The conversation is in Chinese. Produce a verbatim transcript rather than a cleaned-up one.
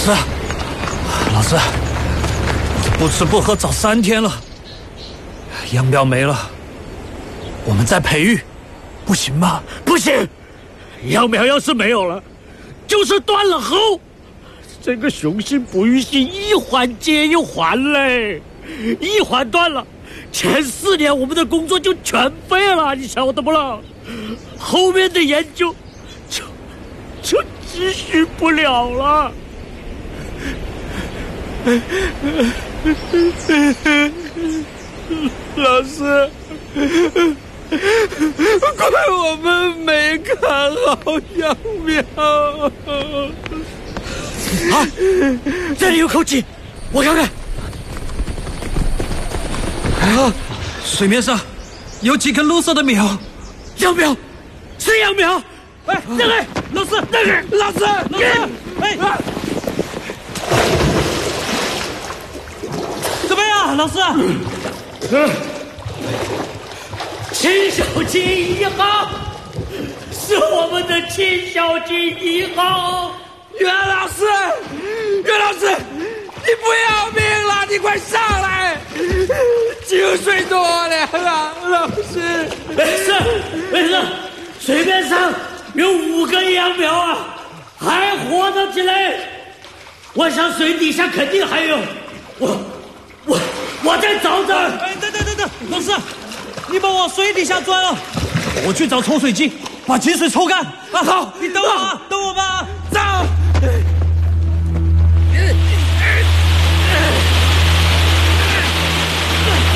师，老师，我这不吃不喝早三天了，杨苗没了，我们再培育，不行吗？ 不行，杨苗要是没有了，就是断了后，这个雄心不育系一环接一环嘞，一环断了，前四年我们的工作就全废了，你晓得不啦？后面的研究就就继续不了了。老师，怪我们没看好杨苗。啊，这里有口井，我看看。 啊，水面上有几根绿色的苗， 杨苗，是杨苗。哎，那个老师，那个老师，老师，哎。 怎么样，老师？ 嗯，秦小金一号是我们的秦小金一号。袁老师，袁老师，你不要命了？你快上来！井水多凉啊，老师。没事，没事，水面上有五根杨苗啊，还活着起来。我想水底下肯定还有。我。我我在找找。 哎，等等等等，老师，你们往水底下钻了，我去找抽水机，把井水抽干。啊，好，你等我啊，等我吧。 走。